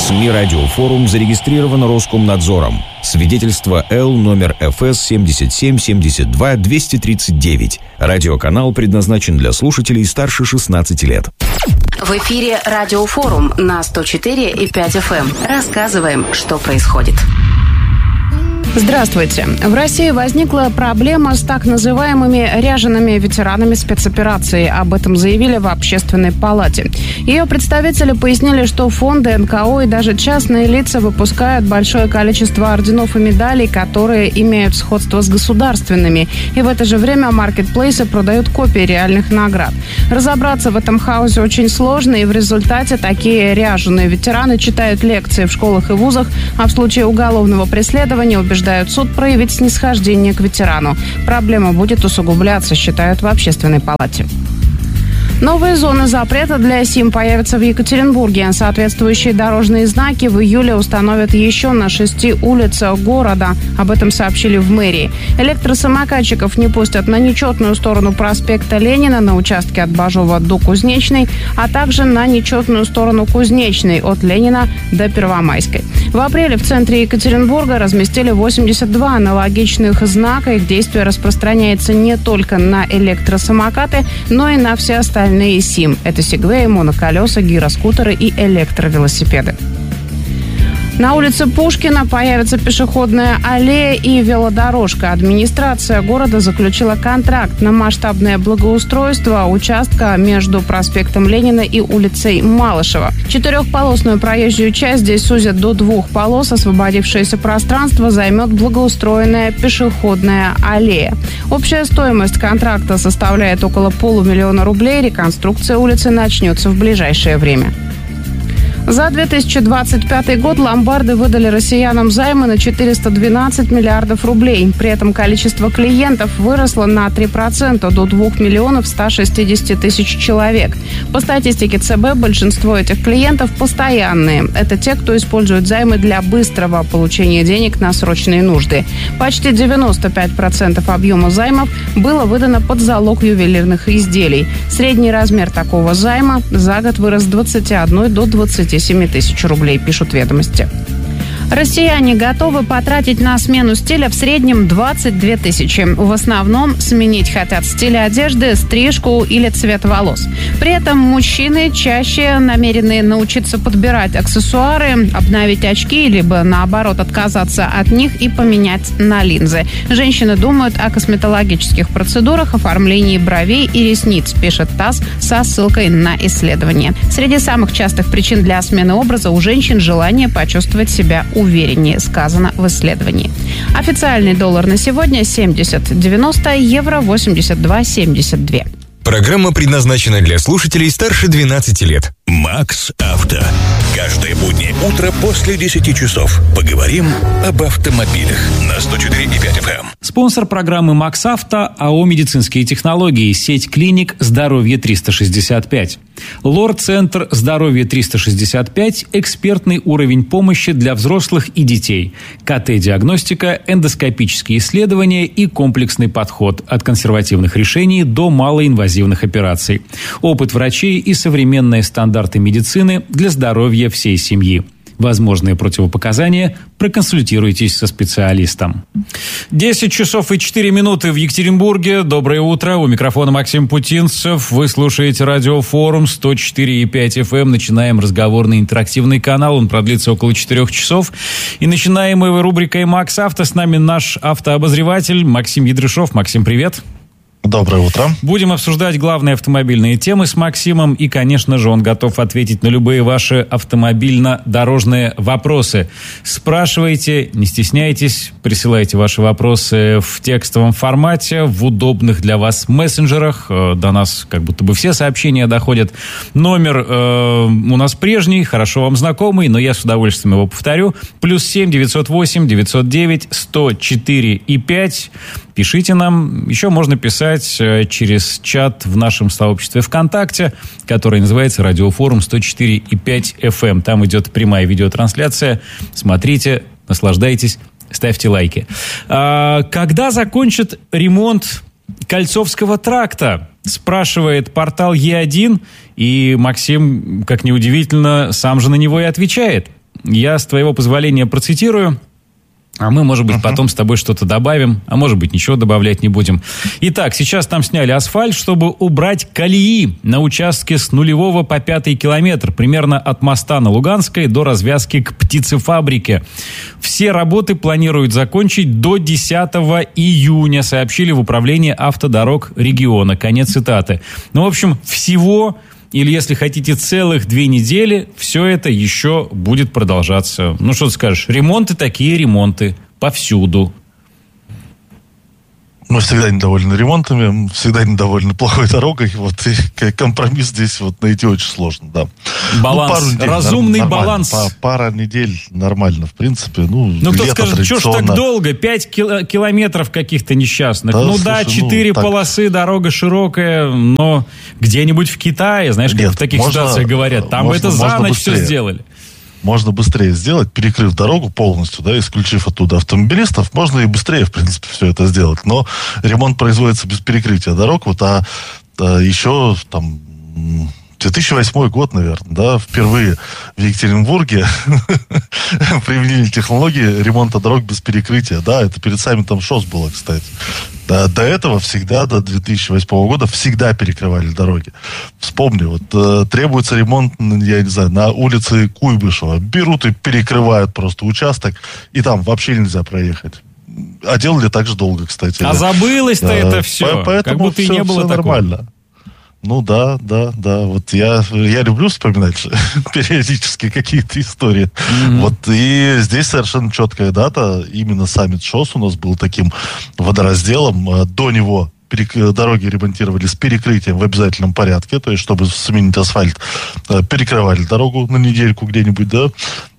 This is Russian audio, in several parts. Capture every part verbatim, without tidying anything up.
СМИ «Радиофорум» зарегистрировано Роскомнадзором. Свидетельство Л номер эф эс семьдесят семь семьдесят два двести тридцать девять. Радиоканал предназначен для слушателей старше шестнадцати лет. В эфире «Радиофорум» на сто четыре и пять эф эм. Рассказываем, что происходит. Здравствуйте. В России возникла проблема с так называемыми ряжеными ветеранами спецоперации. Об этом заявили в Общественной палате. Ее представители пояснили, что фонды, эн ка о и даже частные лица выпускают большое количество орденов и медалей, которые имеют сходство с государственными. И в это же время маркетплейсы продают копии реальных наград. Разобраться в этом хаосе очень сложно, и в результате такие ряженые ветераны читают лекции в школах и вузах, а в случае уголовного преследования убеждают Убеждают суд проявить снисхождение к ветерану. Проблема будет усугубляться, считают в Общественной палате. Новые зоны запрета для СИМ появятся в Екатеринбурге. Соответствующие дорожные знаки в июле установят еще на шести улицах города. Об этом сообщили в мэрии. Электросамокатчиков не пустят на нечетную сторону проспекта Ленина на участке от Бажова до Кузнечной, а также на нечетную сторону Кузнечной от Ленина до Первомайской. В апреле в центре Екатеринбурга разместили восемьдесят два аналогичных знака. Их действие распространяется не только на электросамокаты, но и на все остальные СИМ. Это сегвеи, моноколеса, гироскутеры и электровелосипеды. На улице Пушкина появится пешеходная аллея и велодорожка. Администрация города заключила контракт на масштабное благоустройство участка между проспектом Ленина и улицей Малышева. Четырехполосную проезжую часть здесь сузят до двух полос. Освободившееся пространство займет благоустроенная пешеходная аллея. Общая стоимость контракта составляет около полумиллиона рублей. Реконструкция улицы начнется в ближайшее время. За две тысячи двадцать пятый год ломбарды выдали россиянам займы на четыреста двенадцать миллиардов рублей. При этом количество клиентов выросло на три процента до двух миллионов ста шестидесяти тысяч человек. По статистике ЦБ, большинство этих клиентов постоянные. Это те, кто использует займы для быстрого получения денег на срочные нужды. Почти девяносто пять процентов объема займов было выдано под залог ювелирных изделий. Средний размер такого займа за год вырос с двадцати одной до двадцати семи тысяч рублей, пишут «Ведомости». Россияне готовы потратить на смену стиля в среднем двадцать две тысячи. В основном сменить хотят стиль одежды, стрижку или цвет волос. При этом мужчины чаще намерены научиться подбирать аксессуары, обновить очки, либо наоборот отказаться от них и поменять на линзы. Женщины думают о косметологических процедурах, оформлении бровей и ресниц, пишет ТАСС со ссылкой на исследование. Среди самых частых причин для смены образа у женщин желание почувствовать себя увереннее, сказано в исследовании. Официальный доллар на сегодня семьдесят девяносто, евро восемьдесят два семьдесят два. Программа предназначена для слушателей старше двенадцати лет. Макс Авто. Каждое буднее утро после десяти часов. Поговорим об автомобилях на сто четыре и пять эф эм. Спонсор программы Макс Авто АО «Медицинские технологии», сеть клиник «Здоровье триста шестьдесят пять». Лор-центр «Здоровье триста шестьдесят пять» – экспертный уровень помощи для взрослых и детей. ка тэ-диагностика, эндоскопические исследования и комплексный подход от консервативных решений до малоинвазивных операций. Опыт врачей и современные стандарты медицины для здоровья всей семьи. Возможные противопоказания – проконсультируйтесь со специалистом. десять часов и четыре минуты в Екатеринбурге. Доброе утро. У микрофона Максим Путинцев. Вы слушаете радиофорум сто четыре и пять эф эм. Начинаем разговорный интерактивный канал. Он продлится около четырех часов. И начинаем мы рубрикой «Макс Авто». С нами наш автообозреватель Максим Ядрышов. Максим, привет. Доброе утро. Будем обсуждать главные автомобильные темы с Максимом. И, конечно же, он готов ответить на любые ваши автомобильно-дорожные вопросы. Спрашивайте, не стесняйтесь, присылайте ваши вопросы в текстовом формате, в удобных для вас мессенджерах. До нас как будто бы все сообщения доходят. Номер э, у нас прежний, хорошо вам знакомый, но я с удовольствием его повторю. Плюс семь девятьсот восемь девятьсот девять сто четыре и пять. Пишите нам. Еще можно писать через чат в нашем сообществе ВКонтакте, который называется «Радиофорум сто четыре и пять эф эм». Там идет прямая видеотрансляция. Смотрите, наслаждайтесь, ставьте лайки. А, когда закончат ремонт Кольцовского тракта? Спрашивает портал Е один. И Максим, как ни удивительно, сам же на него и отвечает. я, с твоего позволения, процитирую. А мы, может быть, uh-huh. потом с тобой что-то добавим, а может быть, ничего добавлять не будем. Итак, сейчас там сняли асфальт, чтобы убрать колеи на участке с нулевого по пятый километр, примерно от моста на Луганской до развязки к птицефабрике. Все работы планируют закончить до десятого июня, сообщили в управлении автодорог региона. Конец цитаты. Ну, в общем, всего... Или, если хотите, целых две недели, все это еще будет продолжаться. Ну, что ты скажешь? Ремонты такие ремонты. Повсюду. Мы всегда недовольны ремонтами, всегда недовольны плохой дорогой. Вот, и компромисс здесь вот найти очень сложно, да. Баланс, ну, недель, разумный нормально, баланс. Па- пара недель нормально, в принципе. Ну, ну кто скажет, что ж так долго? Пять кил- километров каких-то несчастных. Да, ну слушай, да, четыре ну, полосы, так... дорога широкая, но где-нибудь в Китае, знаешь, как Нет, в таких можно, ситуациях говорят, там можно, это за ночь быстрее. Все сделали. Можно быстрее сделать, перекрыв дорогу полностью, да, исключив оттуда автомобилистов, можно и быстрее, в принципе, все это сделать. Но ремонт производится без перекрытия дорог, вот, а, а еще там две тысячи восьмой год, наверное, да, впервые в Екатеринбурге применили технологии ремонта дорог без перекрытия, да, это перед саммитом ШОС было, кстати. До, до этого всегда, до две тысячи восьмого года, всегда перекрывали дороги. Вспомни, вот э, требуется ремонт, я не знаю, на улице Куйбышева. Берут и перекрывают просто участок, и там вообще нельзя проехать. А делали так же долго, кстати. А забылось-то да. это все, Поэтому как будто все, и не было все такого. Нормально. Ну да, да, да. Вот я, я люблю вспоминать периодически какие-то истории. Mm-hmm. Вот и здесь совершенно четкая дата. Именно саммит ШОС у нас был таким водоразделом. До него перек... дороги ремонтировали с перекрытием в обязательном порядке. То есть, чтобы сменить асфальт, перекрывали дорогу на недельку где-нибудь, да.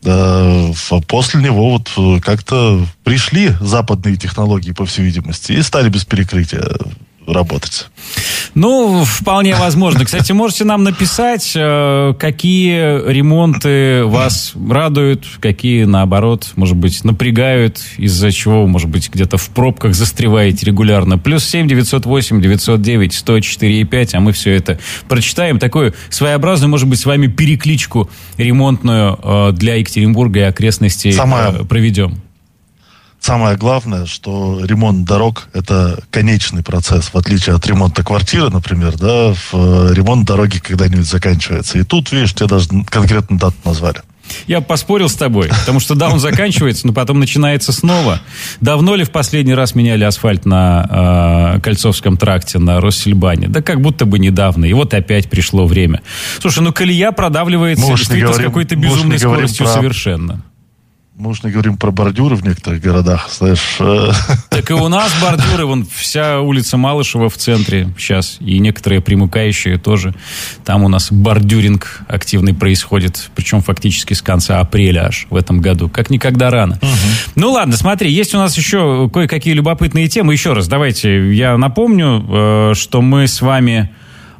После него вот как-то пришли западные технологии, по всей видимости, и стали без перекрытия работать. Ну, вполне возможно. Кстати, можете нам написать, какие ремонты вас радуют, какие, наоборот, может быть, напрягают, из-за чего, может быть, где-то в пробках застреваете регулярно. Плюс семь девятьсот восемь девятьсот девять сто четыре и пять, а мы все это прочитаем. Такую своеобразную, может быть, с вами перекличку ремонтную для Екатеринбурга и окрестностей Самая... проведем. Самое главное, что ремонт дорог – это конечный процесс, в отличие от ремонта квартиры, например, да, в ремонт дороги когда-нибудь заканчивается. И тут, видишь, тебе даже конкретно дату назвали. Я поспорил с тобой, потому что да, он заканчивается, но потом начинается снова. Давно ли в последний раз меняли асфальт на э, Кольцовском тракте, на Россельбане? Да как будто бы недавно. И вот опять пришло время. Слушай, ну колея продавливается мы действительно говорим, с какой-то безумной скоростью про... совершенно. Мы уж не говорим про бордюры в некоторых городах, знаешь. Так и у нас бордюры, вон вся улица Малышева в центре сейчас, и некоторые примыкающие тоже. Там у нас бордюринг активный происходит, причем фактически с конца апреля аж в этом году, как никогда рано. Угу. Ну ладно, смотри, есть у нас еще кое-какие любопытные темы. Еще раз, давайте я напомню, что мы с вами...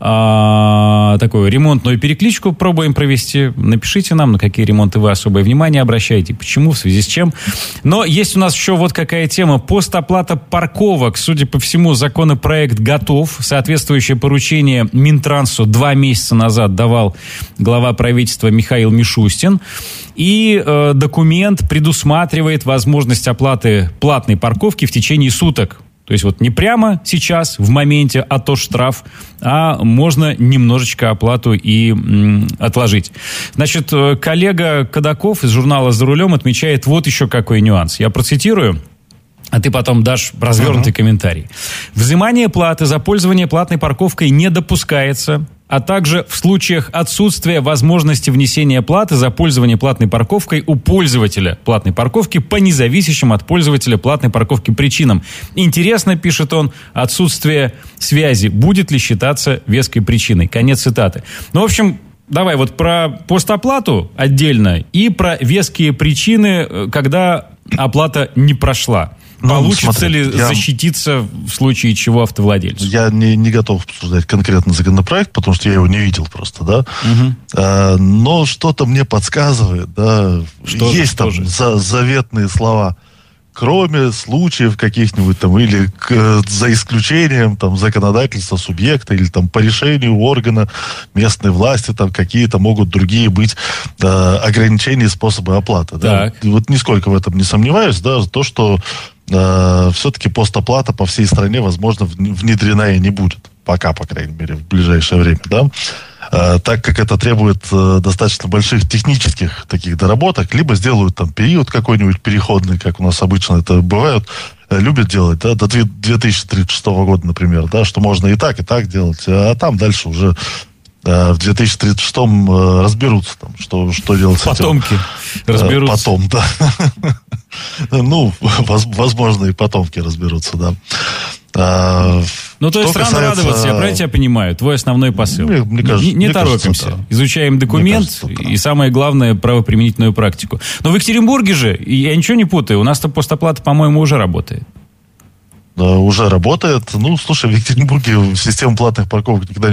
А, такую ремонтную перекличку пробуем провести. Напишите нам, на какие ремонты вы особое внимание обращаете, почему, в связи с чем. Но есть у нас еще вот какая тема. Постоплата парковок. Судя по всему, законопроект готов. Соответствующее поручение Минтрансу два месяца назад давал глава правительства Михаил Мишустин. И э, документ предусматривает возможность оплаты платной парковки в течение суток. То есть вот не прямо сейчас, в моменте, а то штраф, а можно немножечко оплату и м, отложить. Значит, коллега Кадаков из журнала «За рулем» отмечает вот еще какой нюанс. Я процитирую, а ты потом дашь развернутый uh-huh. комментарий. Взимание платы за пользование платной парковкой не допускается, а также в случаях отсутствия возможности внесения платы за пользование платной парковкой у пользователя платной парковки по независящим от пользователя платной парковки причинам. Интересно, пишет он, отсутствие связи будет ли считаться веской причиной? Конец цитаты. Ну, в общем, давай вот про постоплату отдельно и про веские причины, когда оплата не прошла. Ну, получится смотри, ли я, защититься в случае чего автовладельцу? Я не, не готов обсуждать конкретно законопроект, потому что я его не видел просто, да. Угу. А, но что-то мне подсказывает, да. Что есть же, там же? За, заветные слова. кроме случаев каких-нибудь там, или к, за исключением там законодательства субъекта, или там по решению органа местной власти, там какие-то могут другие быть э, ограничения, способы оплаты. Да? Вот нисколько в этом не сомневаюсь, да, то, что э, все-таки постоплата по всей стране, возможно, внедрена и не будет. Пока, по крайней мере, в ближайшее время, да. Uh, так как это требует uh, достаточно больших технических таких доработок, либо сделают там период какой-нибудь переходный, как у нас обычно это бывает, uh, любят делать, да, до две тысячи тридцать шестого года, например, да, что можно и так, и так делать, а там дальше уже uh, в две тысячи тридцать шестом uh, разберутся, там, что, что делать потомки с этим. разберутся. Uh, потом, да. Ну, возможно, и потомки разберутся, да. А, ну, то есть рано касается... радоваться, я правильно тебя понимаю, твой основной посыл. Мне, мне кажется, не не мне торопимся, кажется, да. Изучаем документ кажется, и, да. самое главное, правоприменительную практику. Но в Екатеринбурге же, я ничего не путаю, у нас-то постоплата, по-моему, уже работает. Да, уже работает. Ну, слушай, в Екатеринбурге система платных парковок никогда